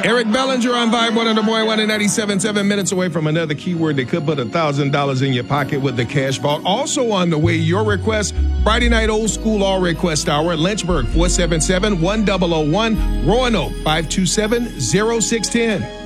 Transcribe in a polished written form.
Eric Bellinger on Vibe 1 and the Boy 1 and 97.7 minutes away from another keyword that could put $1,000 in your pocket with the Cash Vault. Also on the way, your request, Friday Night Old School All Request Hour, Lynchburg 477-1001, Roanoke 527-0610.